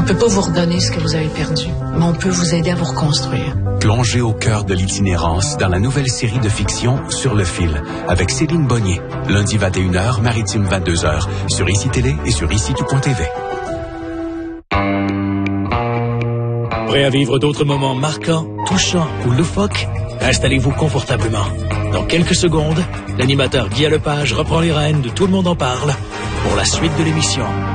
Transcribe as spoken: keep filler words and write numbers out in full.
On ne peut pas vous redonner ce que vous avez perdu, mais on peut vous aider à vous reconstruire. Plongez au cœur de l'itinérance dans la nouvelle série de fiction Sur le fil, avec Céline Bonnier. Lundi vingt et une heures, Maritime vingt-deux heures, sur I C I Télé et sur ici tout point T V. Prêt à vivre d'autres moments marquants, touchants ou loufoques? Installez-vous confortablement. Dans quelques secondes, l'animateur Guy Lepage reprend les rênes de Tout le monde en parle pour la suite de l'émission.